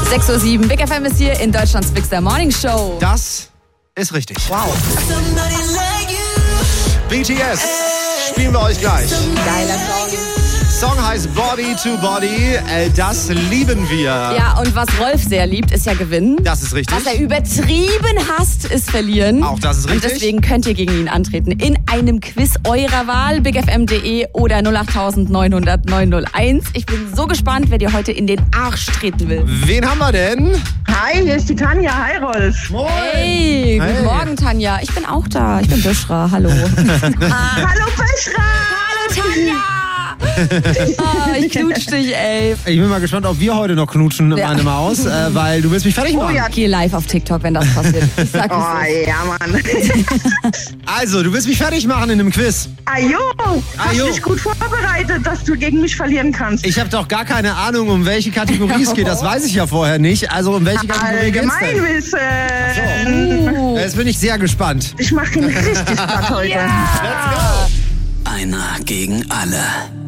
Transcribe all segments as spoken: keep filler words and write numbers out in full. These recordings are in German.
sechs Uhr sieben, Big F M ist hier in Deutschlands Bigster Morning Show. Das ist richtig. Wow. B T S spielen wir euch gleich. Geiler Song. Song heißt Body to Body. Äh, Das lieben wir. Ja, und was Rolf sehr liebt, ist ja gewinnen. Das ist richtig. Was er übertrieben hasst, ist verlieren. Auch das ist richtig. Und deswegen könnt ihr gegen ihn antreten in einem Quiz eurer Wahl. big f m punkt de oder null acht neun null null neun null eins. Ich bin so gespannt, wer dir heute in den Arsch treten will. Wen haben wir denn? Hi, hier ist die Tanja. Hi, Rolf. Moin. Hey, guten Hey. Morgen, Tanja. Ich bin auch da. Ich bin Büschra. Hallo. Hallo, Peschra. Hallo, Tanja. Oh, ich knutsch dich, ey. Ich bin mal gespannt, ob wir heute noch knutschen in Ja. meinem Haus, äh, weil du willst mich fertig machen. Oh ja. Ich gehe live auf TikTok, wenn das passiert. Ich sag Oh, es ja, Mann. Also, du willst mich fertig machen in einem Quiz. Ajo, hast Ajo. du dich gut vorbereitet, dass du gegen mich verlieren kannst? Ich habe doch gar keine Ahnung, um welche Kategorie es geht. Das weiß ich ja vorher nicht. Also, um welche Kategorie geht's denn? Allgemeinwissen. Uh. Jetzt bin ich sehr gespannt. Ich mach ihn richtig platt heute. Einer gegen alle.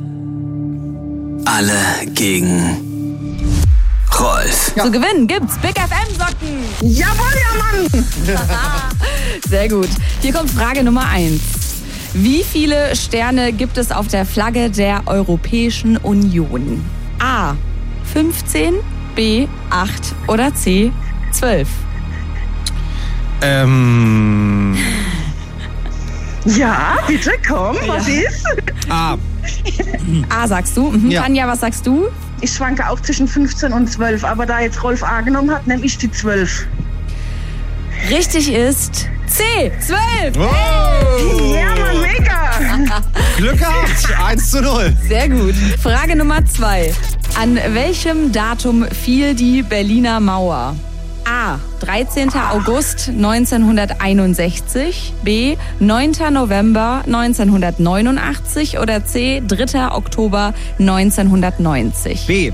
Alle gegen Rolf. Zu gewinnen gibt's Big F M-Socken. Jawohl, ja, Mann. Sehr gut. Hier kommt Frage Nummer eins. Wie viele Sterne gibt es auf der Flagge der Europäischen Union? A. fünfzehn, B. acht oder C. zwölf? Ähm. Ja, bitte, komm, was ist? Ah, A sagst du. Mhm. Ja. Tanja, was sagst du? Ich schwanke auch zwischen fünfzehn und zwölf, aber da jetzt Rolf A genommen hat, nehme ich die zwölf. Richtig ist C. zwölf. oh. Ja, Mann, mega. Glück gehabt. eins zu null. Sehr gut. Frage Nummer zwei. An welchem Datum fiel die Berliner Mauer? A. dreizehnten August neunzehnhunderteinundsechzig, B. neunten November neunzehnhundertneunundachtzig oder C. dritten Oktober neunzehnhundertneunzig. B.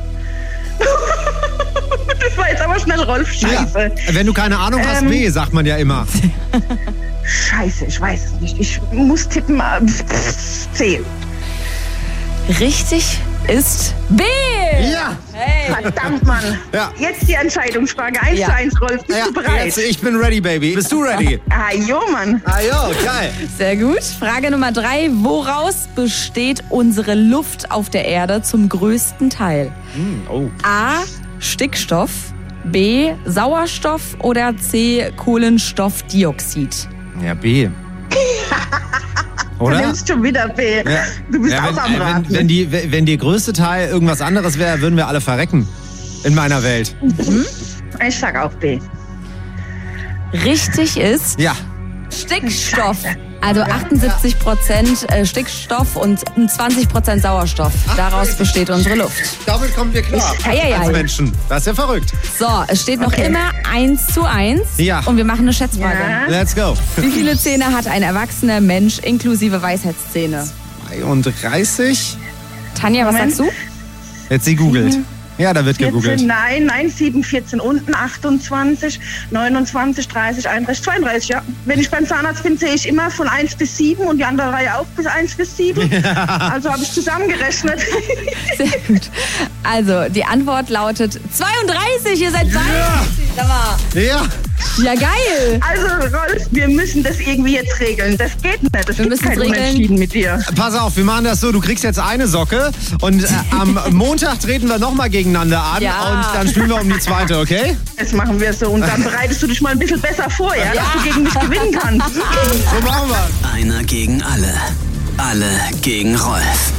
Das war jetzt aber schnell Rolf. Scheiße. Ja. Wenn du keine Ahnung hast, Ähm. B, sagt man ja immer. Scheiße, ich weiß es nicht. Ich muss tippen. äh, C. Richtig ist B. Ja. Hey. Verdammt, Mann. Ja. Jetzt die Entscheidungsfrage. Eins Ja. zu eins, Rolf. Bist Ja, du bereit? jetzt, ich bin ready, Baby. Bist du ready? Ah, jo, Mann. Ah, jo, geil. Sehr gut. Frage Nummer drei. Woraus besteht unsere Luft auf der Erde zum größten Teil? Oh. A. Stickstoff, B. Sauerstoff oder C. Kohlenstoffdioxid? Ja, B. Du Oder? nimmst schon wieder B. Ja. Du bist Ja, auch wenn, am äh, Raten. wenn, wenn, die, wenn der größte Teil irgendwas anderes wäre, würden wir alle verrecken. In meiner Welt. Ich sag auch B. Richtig ist Ja. Stickstoff. Also achtundsiebzig Prozent Stickstoff und zwanzig Prozent Sauerstoff. Daraus besteht unsere Luft. Damit kommen wir klar. Eieiei. Als Menschen. Das ist ja verrückt. So, es steht noch Okay. immer eins zu eins. Ja. Und wir machen eine Schätzfrage. Ja. Let's go. Wie viele Zähne hat ein erwachsener Mensch inklusive Weisheitszähne? zweiunddreißig. Tanja, was Moment. sagst du? Jetzt sie googelt. Ja, da wird vierzehn, gegoogelt. nein, nein, sieben, vierzehn unten, achtundzwanzig, neunundzwanzig, dreißig, einunddreißig, zweiunddreißig, ja. Wenn ich beim Zahnarzt bin, sehe ich immer von eins bis sieben und die andere Reihe auch bis eins bis sieben. Also habe ich zusammengerechnet. Sehr gut. Also, die Antwort lautet zweiunddreißig. Ihr seid zweiunddreißig. Sag mal. Ja. Ja, geil. Also Rolf, wir müssen das irgendwie jetzt regeln. Das geht nicht. Das Wir gibt müssen kein es regeln. Unentschieden mit dir. Pass auf, wir machen das so, du kriegst jetzt eine Socke und äh, am Montag treten wir nochmal gegeneinander an Ja. und dann spielen wir um die zweite, okay? Das machen wir so. Und dann bereitest du dich mal ein bisschen besser vor, ja, Ja. dass du gegen mich gewinnen kannst. So machen wir. Einer gegen alle. Alle gegen Rolf.